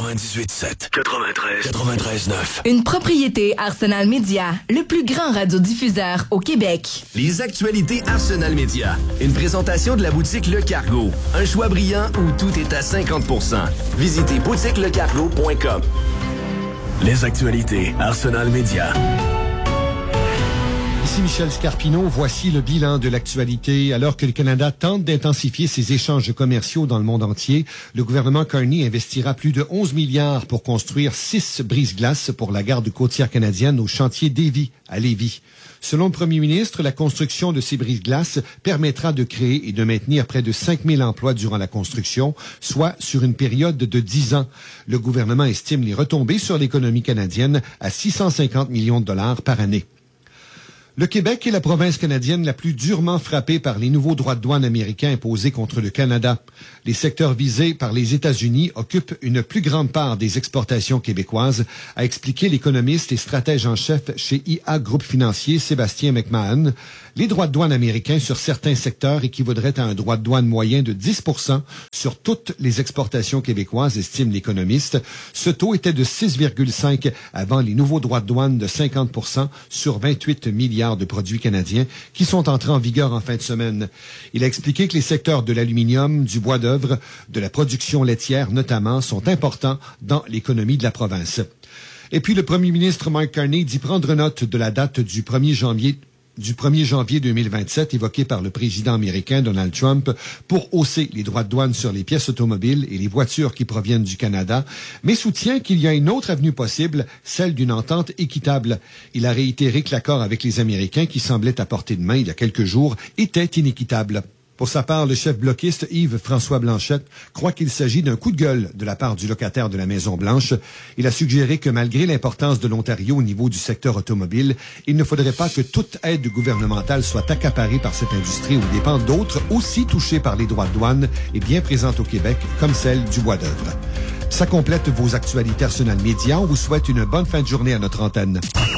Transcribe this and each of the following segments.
98.7, 93.9. Une propriété Arsenal Media, le plus grand radiodiffuseur au Québec. Les actualités Arsenal Media. Une présentation de la boutique Le Cargo. Un choix brillant où tout est à 50%. Visitez boutiquelecargo.com. Les actualités Arsenal Media. Ici Michel Scarpino, voici le bilan de l'actualité. Alors que le Canada tente d'intensifier ses échanges commerciaux dans le monde entier, le gouvernement Carney investira plus de 11 milliards pour construire 6 brise-glaces pour la garde côtière canadienne au chantier Davie à Lévis. Selon le premier ministre, la construction de ces brise-glaces permettra de créer et de maintenir près de 5 000 emplois durant la construction, soit sur une période de 10 ans. Le gouvernement estime les retombées sur l'économie canadienne à 650 millions de dollars par année. Le Québec est la province canadienne la plus durement frappée par les nouveaux droits de douane américains imposés contre le Canada. Les secteurs visés par les États-Unis occupent une plus grande part des exportations québécoises, a expliqué l'économiste et stratège en chef chez IA Groupe Financier, Sébastien McMahon. Les droits de douane américains sur certains secteurs équivaudraient à un droit de douane moyen de 10% sur toutes les exportations québécoises, estime l'économiste. Ce taux était de 6,5 avant les nouveaux droits de douane de 50% sur 28 milliards de produits canadiens qui sont entrés en vigueur en fin de semaine. Il a expliqué que les secteurs de l'aluminium, du bois d'œuvre, de la production laitière notamment, sont importants dans l'économie de la province. Et puis le premier ministre Mark Carney dit prendre note de la date du 1er janvier 2027 évoqué par le président américain Donald Trump pour hausser les droits de douane sur les pièces automobiles et les voitures qui proviennent du Canada, mais soutient qu'il y a une autre avenue possible, celle d'une entente équitable. Il a réitéré que l'accord avec les Américains, qui semblait à portée de main il y a quelques jours, était inéquitable. Pour sa part, le chef bloquiste Yves-François Blanchette croit qu'il s'agit d'un coup de gueule de la part du locataire de la Maison-Blanche. Il a suggéré que malgré l'importance de l'Ontario au niveau du secteur automobile, il ne faudrait pas que toute aide gouvernementale soit accaparée par cette industrie aux dépens d'autres aussi touchées par les droits de douane et bien présentes au Québec, comme celle du bois d'œuvre. Ça complète vos actualités Arsenal Média. On vous souhaite une bonne fin de journée à notre antenne.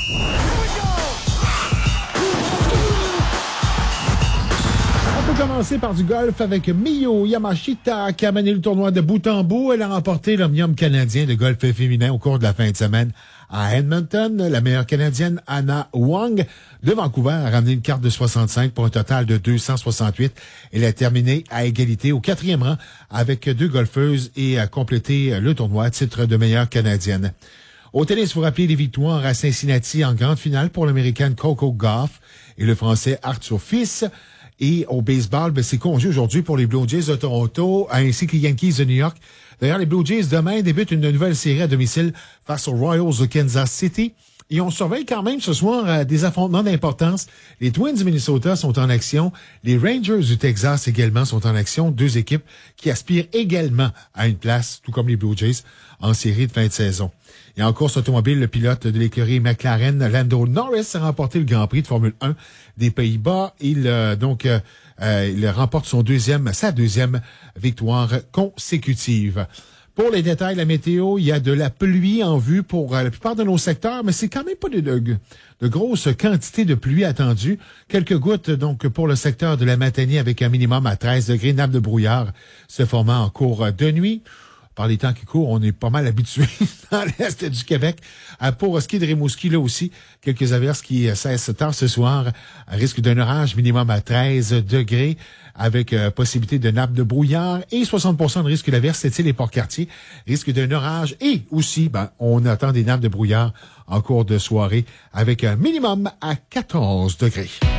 Commencer par du golf avec Miyu Yamashita qui a mené le tournoi de bout en bout. Elle a remporté l'Omnium canadien de golf féminin au cours de la fin de semaine à Edmonton. La meilleure canadienne, Anna Wong, de Vancouver, a ramené une carte de 65 pour un total de 268. Elle a terminé à égalité au 4e rang avec 2 golfeuses et a complété le tournoi à titre de meilleure canadienne. Au tennis, vous rappelez les victoires à Cincinnati en grande finale pour l'Américaine Coco Gauff et le Français Arthur Fils. Et au baseball, c'est congé aujourd'hui pour les Blue Jays de Toronto, ainsi que les Yankees de New York. D'ailleurs, les Blue Jays, demain, débutent une nouvelle série à domicile face aux Royals de Kansas City. Et on surveille quand même ce soir des affrontements d'importance. Les Twins du Minnesota sont en action. Les Rangers du Texas également sont en action. 2 équipes qui aspirent également à une place, tout comme les Blue Jays, en série de fin de saison. Et en course automobile, le pilote de l'écurie McLaren, Lando Norris, a remporté le Grand Prix de Formule 1 des Pays-Bas. Il remporte sa deuxième victoire consécutive. Pour les détails de la météo, il y a de la pluie en vue pour la plupart de nos secteurs, mais c'est quand même pas de grosses quantités de pluie attendues. Quelques gouttes, donc, pour le secteur de la Matanie avec un minimum à 13 degrés, nappe de brouillard se formant en cours de nuit. Par les temps qui courent, on est pas mal habitué dans l'est du Québec. Pour ce qui est de Rimouski, là aussi, quelques averses qui cessent tard ce soir. Risque d'un orage minimum à 13 degrés avec possibilité de nappe de brouillard et 60% de risque d'averse, c'est-il les Port-Cartier. Risque d'un orage et aussi, on attend des nappes de brouillard en cours de soirée avec un minimum à 14 degrés.